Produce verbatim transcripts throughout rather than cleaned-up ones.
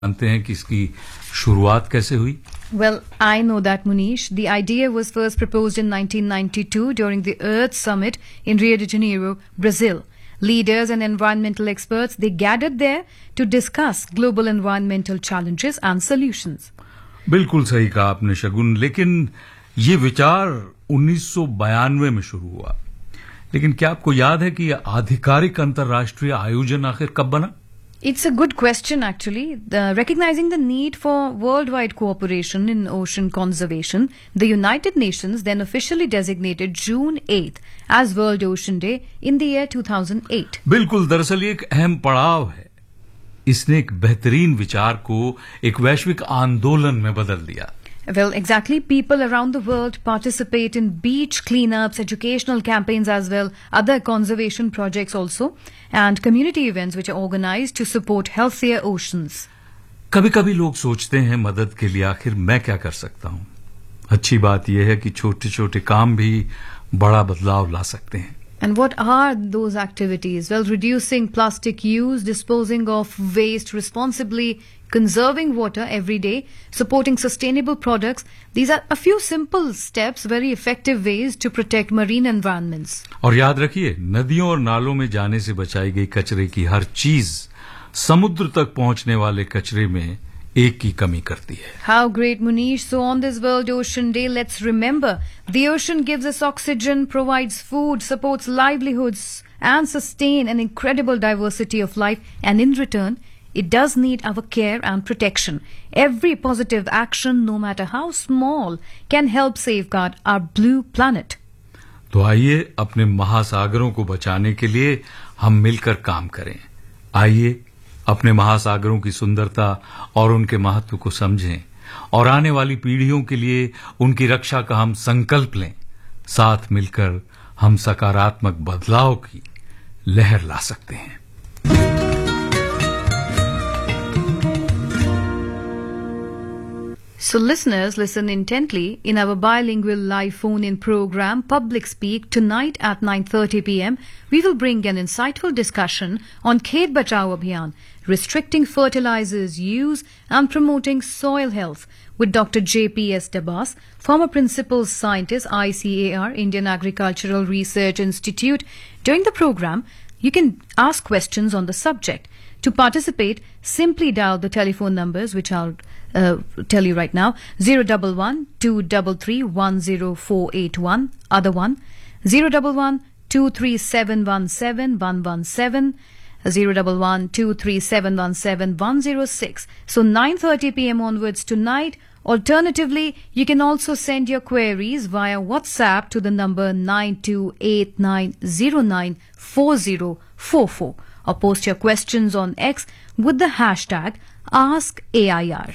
जानते हैं कि इसकी शुरुआत कैसे हुई? Well, I know that, Munish. The idea was first proposed in nineteen ninety-two during the Earth Summit in Rio de Janeiro, Brazil. Leaders and environmental experts, they gathered there to discuss global environmental challenges and solutions. बिल्कुल सही कहा आपने शगुन, लेकिन ये विचार उन्नीस सौ बानवे में शुरू हुआ। लेकिन क्या आपको याद है कि यह आधिकारिक अंतर्राष्ट्रीय आयोजन आखिर कब बना? It's a good question, actually. The, recognizing the need for worldwide cooperation in ocean conservation, the United Nations then officially designated June eighth as World Ocean Day in the year two thousand eight. बिल्कुल, दरअसल ये एक अहम पड़ाव है। इसने एक बेहतरीन विचार को एक वैश्विक आंदोलन में बदल दिया। Well, exactly. People around the world participate in beach cleanups, educational campaigns as well, other conservation projects also, and community events which are organized to support healthier oceans. कभी-कभी लोग सोचते हैं मदद के लिए आखिर मैं क्या कर सकता हूं? अच्छी बात यह है कि छोटे-छोटे काम भी बड़ा बदलाव ला सकते हैं। And what are those activities? Well, reducing plastic use, disposing of waste responsibly, conserving water every day, supporting sustainable products. These are a few simple steps, very effective ways to protect marine environments. और याद रखिए, नदियों और नालों में जाने से बचाई गई कचरे की हर चीज समुद्र तक पहुंचने वाले कचरे में एक की कमी करती है। How great, Munish. So on this World Ocean Day, let's remember the ocean gives us oxygen, provides food, supports livelihoods, and sustain an incredible diversity of life. And in return, it does need our care and protection. Every positive action, no matter how small, can help safeguard our blue planet. तो आइए अपने महासागरों को बचाने के लिए हम मिलकर काम करें। आइए अपने महासागरों की सुंदरता और उनके महत्व को समझें और आने वाली पीढ़ियों के लिए उनकी रक्षा का हम संकल्प लें। साथ मिलकर हम सकारात्मक बदलाव की लहर ला सकते हैं। So listeners, listen intently. In our bilingual live phone-in program, Public Speak, tonight at nine thirty p m, we will bring an insightful discussion on Khet Bachao Abhiyan, restricting fertilizers use and promoting soil health, with Doctor J P S Dabas, former Principal Scientist, I C A R, Indian Agricultural Research Institute. During the program, you can ask questions on the subject. To participate, simply dial the telephone numbers, which I'll uh, tell you right now: zero one one two three three one zero four eight one, other one zero one one two three seven one seven one one seven, zero one one two three seven one seven one zero six. So nine thirty p m onwards tonight. Alternatively, you can also send your queries via WhatsApp to the number nine two eight nine zero nine four zero four four. Or post your questions on X with the hashtag Ask A I R.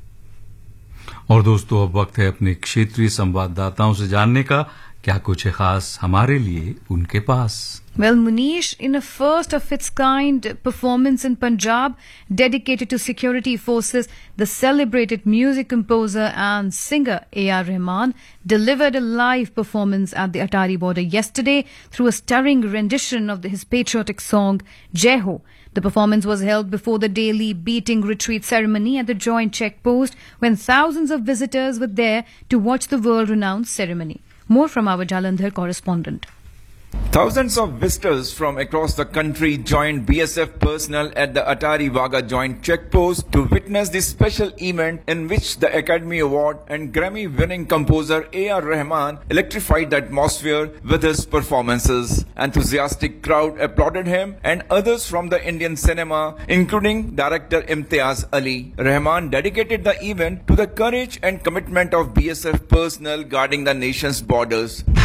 और दोस्तों, अब वक्त है अपने क्षेत्रीय संवाददाताओं से जानने का क्या कुछ है खास हमारे लिए उनके पास। Well, Munish, in a first of its kind performance in Punjab dedicated to security forces, the celebrated music composer and singer A R Rahman delivered a live performance at the Atari border yesterday through a stirring rendition of the, his patriotic song Jai Ho. The performance was held before the daily beating retreat ceremony at the joint check post when thousands of visitors were there to watch the world-renowned ceremony. More from our Jalandhar correspondent. Thousands of visitors from across the country joined B S F personnel at the Atari Wagah Joint Checkpost to witness this special event in which the Academy Award and Grammy-winning composer A R Rahman electrified the atmosphere with his performances. Enthusiastic crowd applauded him and others from the Indian cinema, including director Imtiaz Ali. Rahman dedicated the event to the courage and commitment of B S F personnel guarding the nation's borders.